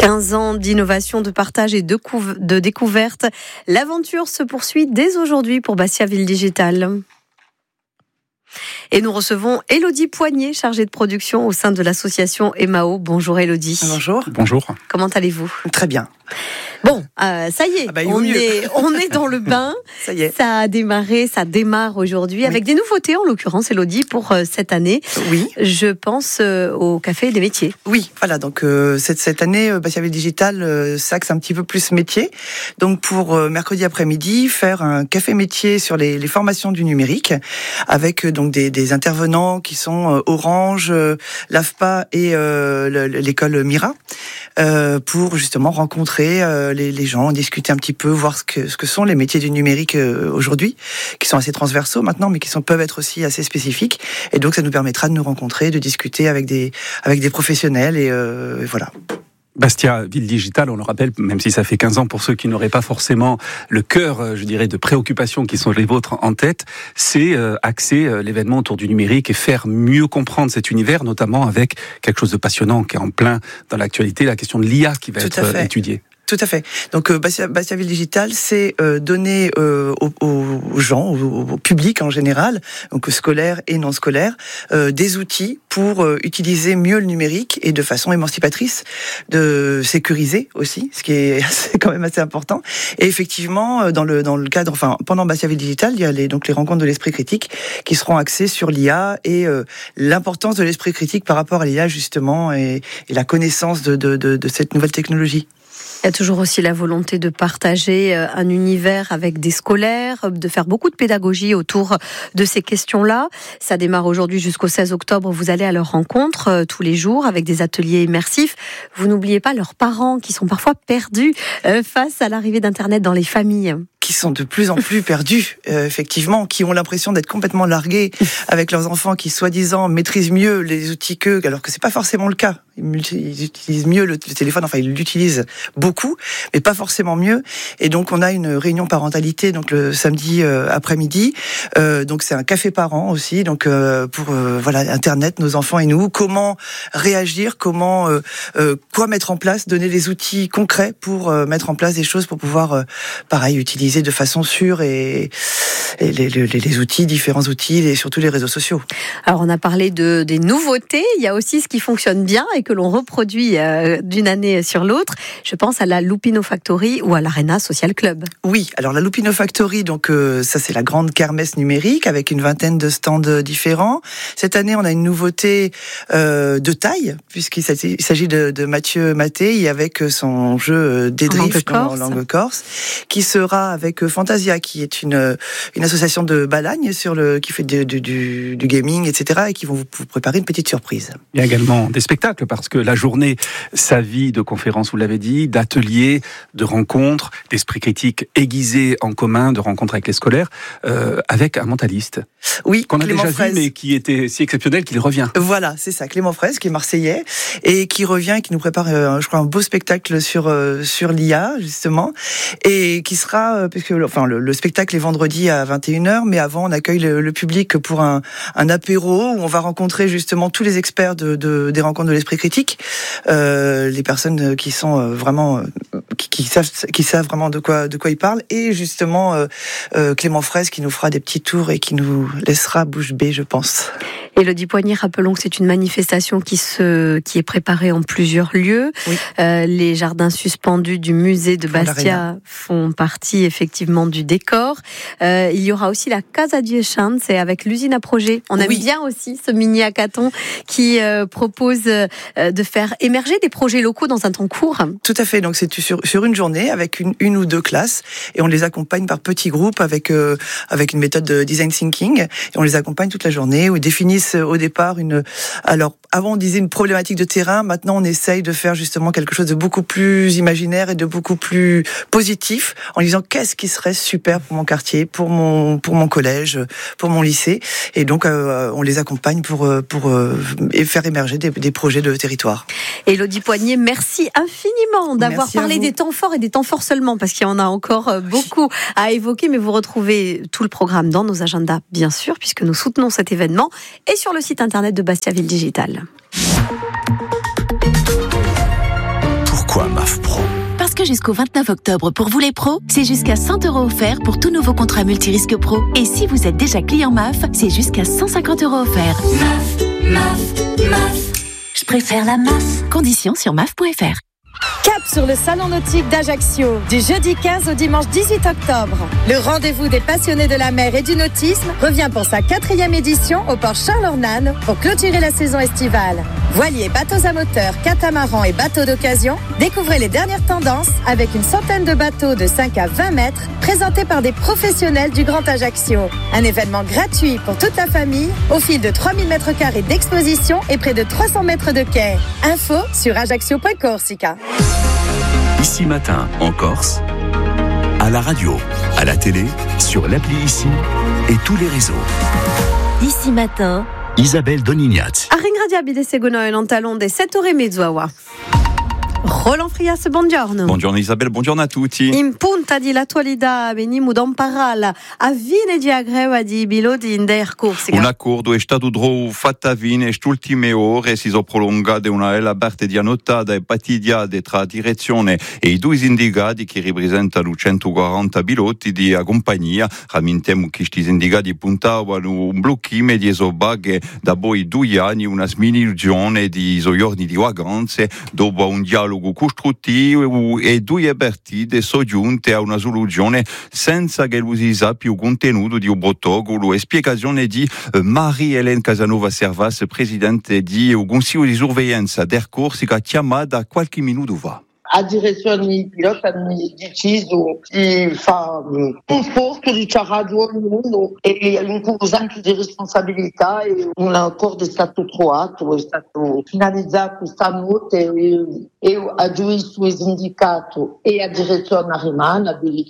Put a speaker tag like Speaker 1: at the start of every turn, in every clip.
Speaker 1: 15 ans d'innovation, de partage et de découverte. L'aventure se poursuit dès aujourd'hui pour Bastia Ville Digitale. Et nous recevons Élodie Poignet, chargée de production au sein de l'association EMAO. Bonjour Élodie.
Speaker 2: Bonjour.
Speaker 3: Bonjour.
Speaker 1: Comment allez-vous ?
Speaker 2: Très bien.
Speaker 1: Bon, ça y est, on est dans le bain.
Speaker 2: Ça y est.
Speaker 1: Ça a démarré, ça démarre aujourd'hui avec des nouveautés, en l'occurrence, Élodie, pour cette année.
Speaker 2: Oui.
Speaker 1: Je pense au Café des métiers.
Speaker 2: Oui, voilà. Donc cette année, Bastia Ville Digitale s'axe un petit peu plus métier. Donc pour mercredi après-midi, faire un café métier sur les formations du numérique, avec donc des intervenants qui sont Orange, l'AFPA et l'école Mira, pour justement rencontrer les gens, discuter un petit peu, voir ce que sont les métiers du numérique aujourd'hui, qui sont assez transversaux maintenant, mais qui peuvent être aussi assez spécifiques. Et donc, ça nous permettra de nous rencontrer, de discuter avec des professionnels et voilà.
Speaker 3: Bastia Ville Digitale, on le rappelle, même si ça fait 15 ans pour ceux qui n'auraient pas forcément le cœur, je dirais, de préoccupations qui sont les vôtres en tête, c'est axer l'événement autour du numérique et faire mieux comprendre cet univers, notamment avec quelque chose de passionnant qui est en plein dans l'actualité, la question de l'IA qui va être étudiée.
Speaker 2: Tout à fait. Donc Bastia Ville Digitale, c'est donner aux gens, au public en général, donc scolaire et non scolaire, des outils pour utiliser mieux le numérique et de façon émancipatrice, de sécuriser aussi, ce qui est quand même assez important. Et effectivement, dans le cadre, pendant Bastia Ville Digitale, il y a les rencontres de l'esprit critique qui seront axées sur l'IA et l'importance de l'esprit critique par rapport à l'IA justement et la connaissance de cette nouvelle technologie.
Speaker 1: Il y a toujours aussi la volonté de partager un univers avec des scolaires, de faire beaucoup de pédagogie autour de ces questions-là. Ça démarre aujourd'hui jusqu'au 16 octobre. Vous allez à leur rencontre tous les jours avec des ateliers immersifs. Vous n'oubliez pas leurs parents qui sont parfois perdus face à l'arrivée d'Internet dans les familles.
Speaker 2: Qui sont de plus en plus perdus, effectivement, qui ont l'impression d'être complètement largués avec leurs enfants qui, soi-disant, maîtrisent mieux les outils qu'eux, alors que c'est pas forcément le cas. Ils utilisent mieux le téléphone, ils l'utilisent beaucoup, mais pas forcément mieux. Et donc, on a une réunion parentalité, donc le samedi après-midi. Donc, c'est un café parent aussi, donc pour Internet, nos enfants et nous. Comment réagir, quoi mettre en place, donner les outils concrets pour mettre en place des choses pour pouvoir, utiliser de façon sûre et les outils, différents outils et surtout les réseaux sociaux.
Speaker 1: Alors on a parlé des nouveautés, il y a aussi ce qui fonctionne bien et que l'on reproduit d'une année sur l'autre. Je pense à la Lupino Factory ou à l'Arena Social Club.
Speaker 2: Oui, alors la Lupino Factory, donc ça c'est la grande kermesse numérique avec une vingtaine de stands différents. Cette année on a une nouveauté de taille puisqu'il s'agit de Mathieu Mattei avec son jeu Dédrift en langue corse qui sera avec Fantasia, qui est une association de Balagne qui fait du gaming, etc. et qui vont vous préparer une petite surprise.
Speaker 3: Il y a également des spectacles, parce que la journée s'avit de conférences, vous l'avez dit, d'ateliers, de rencontres, d'esprit critique aiguisé en commun, de rencontres avec les scolaires, avec un mentaliste.
Speaker 2: Oui,
Speaker 3: qu'on a déjà vu, mais qui était si exceptionnel qu'il revient.
Speaker 2: Voilà, c'est ça, Clément Fraisse, qui est marseillais, et qui revient et qui nous prépare, je crois, un beau spectacle sur l'IA, justement, et qui sera, puisque le spectacle est vendredi à 21h, mais avant on accueille le public pour un apéro où on va rencontrer justement tous les experts des rencontres de l'esprit critique, les personnes qui sont vraiment qui savent vraiment de quoi ils parlent, et justement Clément Fraisse qui nous fera des petits tours et qui nous laissera bouche bée, je pense.
Speaker 1: Élodie Poignet, rappelons que c'est une manifestation qui est préparée en plusieurs lieux. Oui. Les jardins suspendus du musée de Bastia font partie effectivement du décor. Il y aura aussi la Casa di Echan, c'est avec l'usine à projet. On aime bien aussi ce mini hackathon qui propose de faire émerger des projets locaux dans un temps court.
Speaker 2: Tout à fait, donc c'est sur une journée avec une ou deux classes et on les accompagne par petits groupes avec une méthode de design thinking et on les accompagne toute la journée où ils définissent au départ alors avant on disait une problématique de terrain, maintenant on essaye de faire justement quelque chose de beaucoup plus imaginaire et de beaucoup plus positif en disant qu'est-ce qui serait super pour mon quartier, pour mon collège, pour mon lycée, et donc on les accompagne pour faire émerger des projets de territoire.
Speaker 1: Élodie Poignet, merci infiniment d'avoir parlé des temps forts et des temps forts seulement, parce qu'il y en a encore beaucoup à évoquer, mais vous retrouvez tout le programme dans nos agendas, bien sûr, puisque nous soutenons cet événement, et sur le site internet de Bastia Ville Digitale.
Speaker 4: Pourquoi MAF Pro ?
Speaker 5: Parce que jusqu'au 29 octobre, pour vous les pros, c'est jusqu'à 100 € offerts pour tout nouveau contrat multirisque pro. Et si vous êtes déjà client MAF, c'est jusqu'à 150 € offerts. MAF. Je préfère la MAF. Conditions sur MAF.fr.
Speaker 6: Cap sur le salon nautique d'Ajaccio, du jeudi 15 au dimanche 18 octobre. Le rendez-vous des passionnés de la mer et du nautisme revient pour sa 4e édition au port Charles-Ornane pour clôturer la saison estivale. Voiliers, bateaux à moteur, catamarans et bateaux d'occasion, découvrez les dernières tendances avec une centaine de bateaux de 5 à 20 mètres présentés par des professionnels du Grand Ajaccio. Un événement gratuit pour toute la famille au fil de 3000 mètres carrés d'exposition et près de 300 mètres de quai. Info sur ajaccio.corsica.
Speaker 4: Ici Matin, en Corse, à la radio, à la télé, sur l'appli Ici et tous les réseaux.
Speaker 5: Ici Matin,
Speaker 4: Isabelle Donignat.
Speaker 1: A ringraziare de seguono in talon de 7:30. Roland Frias, buongiorno.
Speaker 7: Buongiorno Isabelle, buongiorno a tutti.
Speaker 1: In punta di l'attualità veniamo da parlare a fine di aggreva di piloti in der Corsica.
Speaker 7: Un accordo è stato fatto a fine queste ultime ore, si sono prolungate una ela parte di annotata e patidiade tra direzione e i due sindicati che rappresentano 140 piloti di compagnia. Rammentiamo che questi sindicati puntavano un blocco immediato che da poi 2 anni una sminuzione di giorni di vacanze dopo un dialogo costruttivo e 2 partite sono giunte a una soluzione senza che si sappia più contenuto di un protocollo e spiegazione di Marie-Hélène Casanova Servas, presidente di Consiglio di Sorveglianza der Corsica, chiamata qualche minuto fa.
Speaker 8: A direzione dei piloti hanno deciso di fare un sforzo di cercare ognuno e incluso anche di responsabilità e un accordo è stato trovato, è stato finalizzato stanotte e a giudizio del sindacato e a direzione Ariman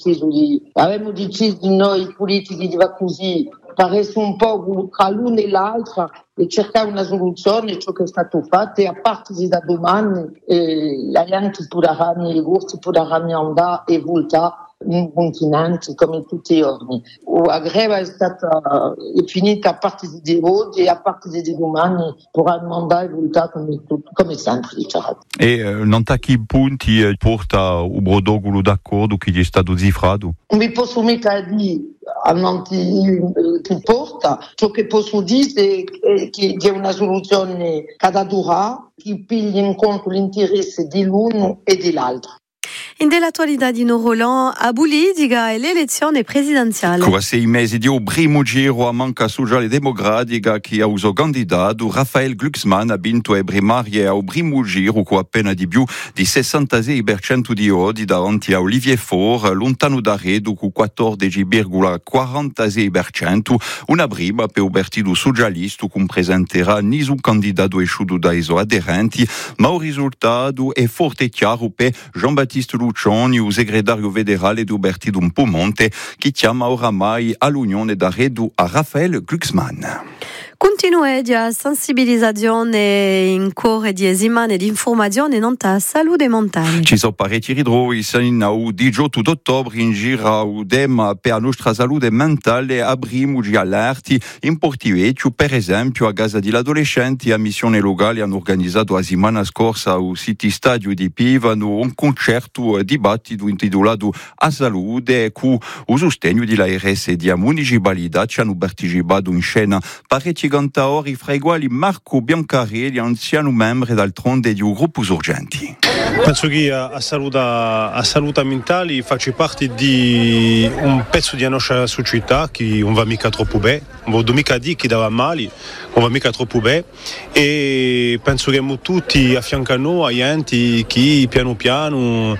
Speaker 8: abbiamo deciso noi politici di va così paresse un po' tra l'uno e l'altra e cercare una soluzione, ciò che è stato fatto e a parte da domani l'Allianza potranno, i corsi potranno andare e voltare in continente come tutti i giorni. La greve è stata finita a parte di oggi e a parte di domani potranno andare e voltare come sempre diciamo.
Speaker 7: E non a che punti porta un protocollo d'accordo che è stato cifrato?
Speaker 8: Non vi posso mica dire a non ti porta, ciò che posso dire è che c'è una soluzione che dura, che piglia in conto l'interesse di l'uno e dell'altro.
Speaker 1: In dell'attualità di Roland, a politica e l'elezione presidenziale.
Speaker 7: Con 6 mesi di un primo giro a manca sociale democratica che ha usato candidato Raphael Glucksmann ha vinto le primarie al primo giro con appena di più di 66% di voti davanti a Olivier Faure, lontano da Redo con 14,46%, una prima per il partito socialista che presenterà nessun candidato esciuto dai suoi aderenti, ma il risultato è forte e chiaro per Jean-Baptiste Lucioni, il segretario federale del partito Piemonte, che chiama oramai all'unione da Redo a Raphael Glucksmann.
Speaker 1: Continua di sensibilizzazione in corre di settimane di informazione non ta salute mentale.
Speaker 7: Ci sono parecchi ridroi il 18 ottobre in giro tema per la nostra salute mentale apriamo gli allerti in Portivecchio, per esempio a casa degli adolescenti a missione locale hanno organizzato la settimana scorsa al City Stadio di Pivano un concerto dibattito intitolato A Salute con il sostegno della RS e della municipalità. Ci hanno partecipato in scena parecchi cantatori, fra i quali Marco Biancarelli, anziano membro d'altronde di un gruppo Sorgenti.
Speaker 9: Penso che a salute mentale faccia parte di un pezzo della nostra società che non va mica troppo bene, non va mica dire che dava male, non va mica troppo bene e penso che siamo tutti a fianco a noi, enti che piano piano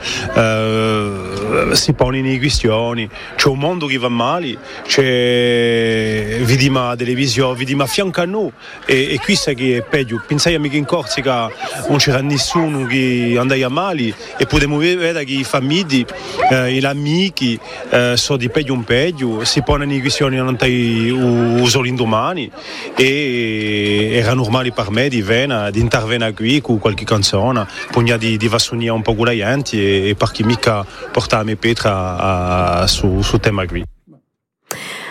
Speaker 9: si pongono in questioni, c'è un mondo che va male, vediamo la televisione, vediamo a fianco a noi e questo che è peggio, pensai che in Corsica non c'era nessuno che andava male e potremmo vedere che i famiglie, gli amici sono di peggio in peggio, si pongono in questioni solo in domani e era normale per me di intervenire qui con qualche canzone, poi di vassognare un po' con la gente e perché mica portare Petra su tema qui.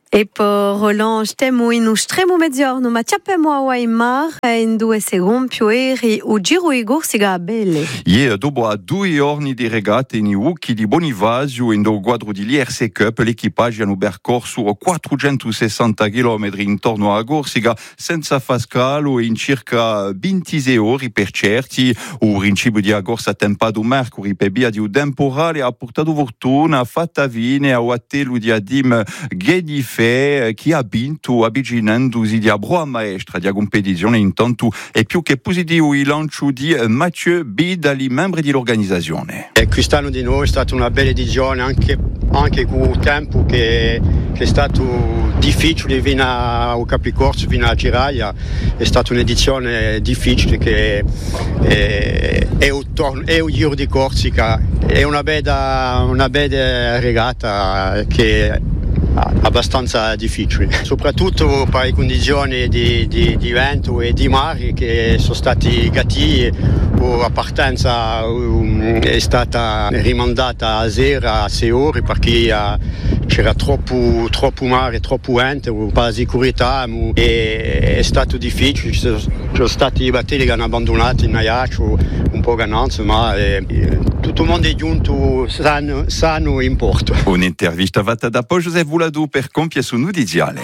Speaker 1: E po Roland stemo in ustremo mezziorno, ma ciappemo a Weimar in 2 secondi più eri o giro i gorsiga belle.
Speaker 7: Dopo a 2 giorni di regate in Ucchi di Bonivasio in do quadro di l'IRC Cup, l'equipage hanno percorso 460 km intorno a Corsica senza far scalo in circa 26 ore per certi. Il principio di corsa tempato Mercury per via di un temporale ha portato fortuna fatta fine a Wattello di Adim Ghedife che ha vinto avvicinandosi di Broa Maestra di competizione. Intanto è più che positivo il lancio di Mathieu Bidali, membro dell'organizzazione.
Speaker 10: Quest'anno di noi è stata una bella edizione anche con il tempo che è stato difficile fino al Capicorso, fino a Giraia. È stata un'edizione difficile che è il Giro di Corsica, è una bella regata che abbastanza difficile, soprattutto per le condizioni di vento e di mare che sono stati cattivi. La partenza è stata rimandata a 6 ore perché c'era troppo mare, troppo vento, per la sicurezza, e è stato difficile. Ci sono stati i battelli che hanno abbandonato in Ajaccio un po' gananza, ma tutto il mondo è giunto sano in porto.
Speaker 7: Un'intervista fatta da poi Joseph Vuladou per Compie su Nudiziale.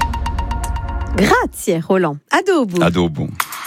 Speaker 1: Grazie Roland. A dopo.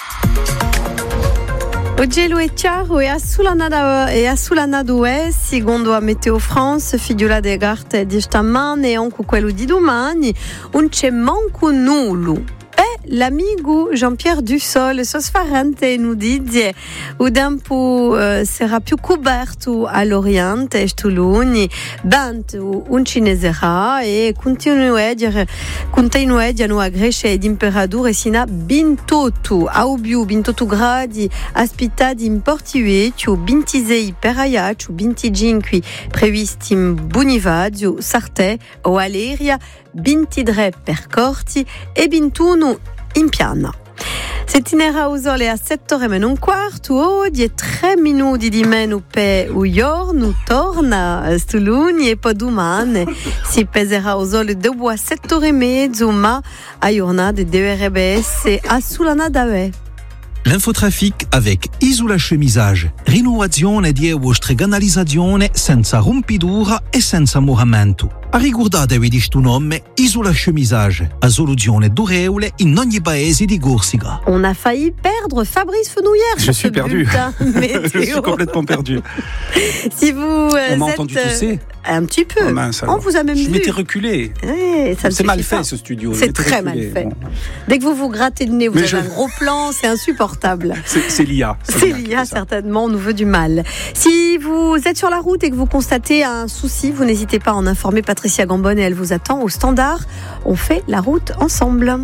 Speaker 1: O gelo è chiaro e a sulla due, secondo a Meteo France, figura de carte di stamane e anche quello di domani, non c'è manco nulla. L'amigo Jean-Pierre Dussol, sosfarante nu dice, o tempo sarà più coperto all'oriente e stuluni, vento uncineserà e continueranno a crescere di temperature sino a 28 gradi aspettati in Portivecchio, 26 per Ajaccio, 25 previsti in Bonivadio, Sartè o Aleria, 23 per Corti e 21 in Piana. Se tinera o sole a 7:15, oggi è 3 minuti di meno per il giorno, torna sto lunedì e poi domani si peserà o sole dopo a 7:30, ma a giornata dovrebbe essere a sulla nave.
Speaker 11: L'infotrafic avec Isola Chemisage. Rinnovazione di vostra canalizzazione senza rompidura e senza moramento. Ricordatevi di sto nome Isola Chemisage, a soluzione durevole in ogni paese di Corsica.
Speaker 1: On a failli perdre Fabrice Fenouillère.
Speaker 3: Je suis perdu. Je suis complètement perdu.
Speaker 1: Si vous
Speaker 3: on m'a entendu tousser.
Speaker 1: Un petit peu.
Speaker 3: Oh mince,
Speaker 1: on vous a même vu.
Speaker 3: Je m'étais reculé.
Speaker 1: C'est
Speaker 3: mal fait ce studio.
Speaker 1: C'est très mal fait. Bon. Dès que vous grattez le nez, vous avez un gros plan, c'est insupportable.
Speaker 3: C'est l'IA.
Speaker 1: C'est l'IA, certainement, on nous veut du mal. Si vous êtes sur la route et que vous constatez un souci, vous n'hésitez pas à en informer Patricia Gambonne et elle vous attend au standard. On fait la route ensemble.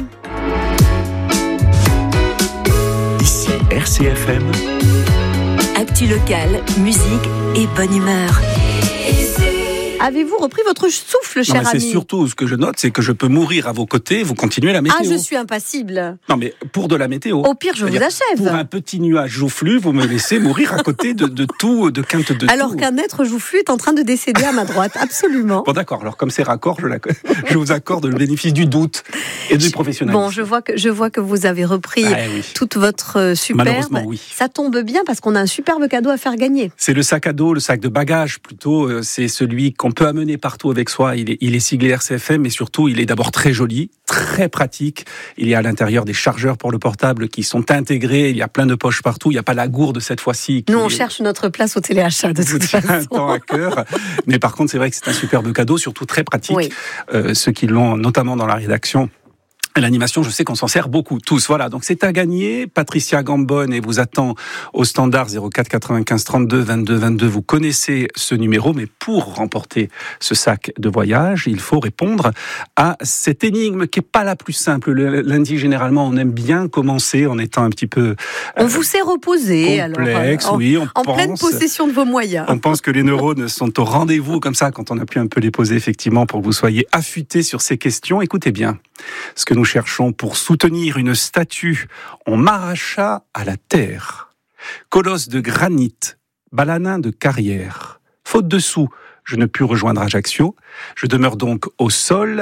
Speaker 4: Ici RCFM.
Speaker 5: Actu locale, musique et bonne humeur.
Speaker 1: Avez-vous repris votre souffle, cher ami ?
Speaker 3: C'est surtout ce que je note, c'est que je peux mourir à vos côtés, vous continuez la météo.
Speaker 1: Ah, je suis impassible.
Speaker 3: Non, mais pour de la météo.
Speaker 1: Au pire, je vous achève.
Speaker 3: Pour un petit nuage joufflu, vous me laissez mourir à côté de tout, de quinte de
Speaker 1: alors
Speaker 3: tout.
Speaker 1: Qu'un être joufflu est en train de décéder à ma droite, absolument.
Speaker 3: Bon, d'accord. Alors, comme c'est raccord, je vous accorde le bénéfice du doute et du professionnalisme.
Speaker 1: Bon, je vois que vous avez repris toute votre superbe.
Speaker 3: Malheureusement, oui.
Speaker 1: Ça tombe bien parce qu'on a un superbe cadeau à faire gagner.
Speaker 3: C'est le sac à dos, le sac de bagages plutôt. C'est celui qu'on peut amener partout avec soi. Il est siglé RCFM, mais surtout, il est d'abord très joli, très pratique. Il y a à l'intérieur des chargeurs pour le portable qui sont intégrés. Il y a plein de poches partout. Il n'y a pas la gourde cette fois-ci.
Speaker 1: Nous, on cherche notre place au téléachat de toute façon.
Speaker 3: Un temps à cœur. Mais par contre, c'est vrai que c'est un superbe cadeau, surtout très pratique.
Speaker 1: Oui.
Speaker 3: Ceux qui l'ont, notamment dans la rédaction, l'animation, je sais qu'on s'en sert beaucoup, tous. Voilà, donc c'est à gagner. Patricia Gambonne et vous attend au standard 04 95 32 22 22. Vous connaissez ce numéro, mais pour remporter ce sac de voyage, il faut répondre à cette énigme qui est pas la plus simple. Le lundi, généralement, on aime bien commencer en étant un petit peu
Speaker 1: on vous s'est reposé,
Speaker 3: complexe,
Speaker 1: alors,
Speaker 3: oui,
Speaker 1: en pleine possession de vos moyens.
Speaker 3: On pense que les neurones sont au rendez-vous comme ça quand on a pu un peu les poser effectivement pour que vous soyez affûtés sur ces questions. Écoutez bien, ce que nous cherchons pour soutenir une statue, on m'arracha à la terre. Colosse de granit, balanin de carrière. Faute de sous, je ne pus rejoindre Ajaccio. Je demeure donc au sol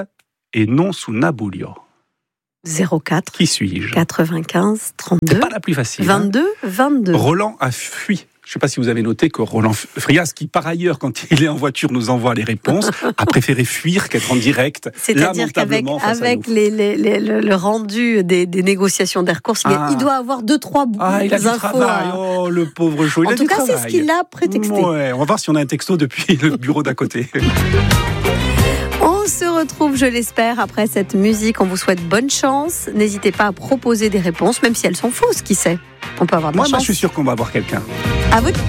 Speaker 3: et non sous Nabulio.
Speaker 1: 04.
Speaker 3: Qui suis-je?
Speaker 1: 95 32.
Speaker 3: C'est pas la plus facile.
Speaker 1: 22.
Speaker 3: Roland a fui. Je ne sais pas si vous avez noté que Roland Frias, qui par ailleurs, quand il est en voiture, nous envoie les réponses, a préféré fuir qu'être en direct.
Speaker 1: C'est-à-dire qu'avec le rendu des négociations d'Air Corse, il doit avoir 2-3
Speaker 3: il a du travail. Oh, le pauvre chou.
Speaker 1: En tout cas, c'est ce qu'il a prétexté.
Speaker 3: Ouais, on va voir si on a un texto depuis le bureau d'à côté.
Speaker 1: On se retrouve, je l'espère, après cette musique. On vous souhaite bonne chance. N'hésitez pas à proposer des réponses, même si elles sont fausses, qui sait. On peut avoir de la chance.
Speaker 3: Moi, je suis sûr qu'on va avoir quelqu'un.
Speaker 1: À vous.